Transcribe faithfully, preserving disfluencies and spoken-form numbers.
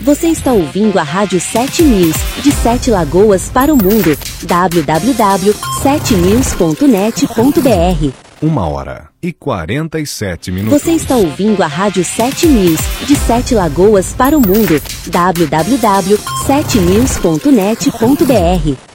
Você está ouvindo a Rádio sete News, de Sete Lagoas para o mundo. w w w ponto sete news ponto net ponto b r. Uma hora e quarenta e sete minutos. Você está ouvindo a Rádio sete News, de Sete Lagoas para o mundo. w w w ponto sete news ponto net ponto b r.